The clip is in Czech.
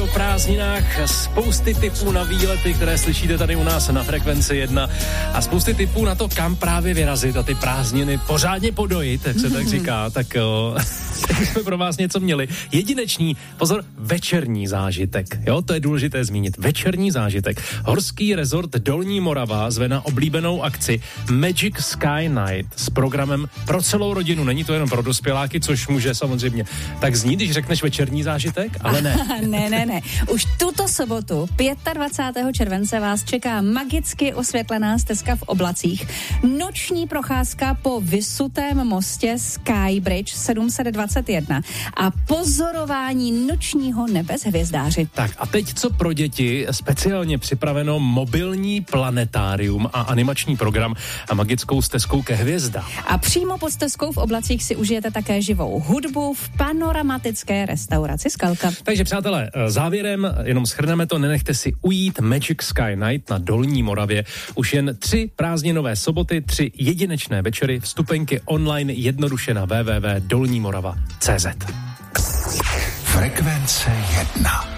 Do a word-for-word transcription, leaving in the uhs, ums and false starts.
prázdninách, spousty tipů na výlety, které slyšíte tady u nás na Frekvenci jedna a spousty tipů na to, kam právě vyrazit a ty prázdniny pořádně podojit, jak se tak říká, tak o, jsme pro vás něco měli. Jedinečný, pozor, večerní zážitek, jo, to je důležité zmínit, večerní zážitek. Horský rezort Dolní Morava zve na oblíbenou akci Magic Sky Night s programem pro celou rodinu, není to jenom pro dospěláky, což může samozřejmě tak znít, když řekneš večerní zážitek, ale ne. ne, ne, ne. Už tuto sobotu, dvacátého pátého července, vás čeká magicky osvětlená stezka v oblacích. Noční procházka po vysutém mostě Skybridge sedm set dvacet jedna a pozorování nočního nebe s hvězdáři. Tak a teď co pro děti? Speciálně připraveno mobilní planetárium a animační program a magickou stezkou ke hvězdám. A přímo pod stezkou v oblacích si užijete také živou hudbu v panoramatické restauraci Skalka. Takže přátelé, závěrem jenom shrneme to, nenechte si ujít Magic Sky Night na Dolní Moravě. Už jen tři prázdninové soboty, tři jedinečné večery, vstupenky online jednoduše na w w w tečka dolní morava tečka c z. Frekvence jedna.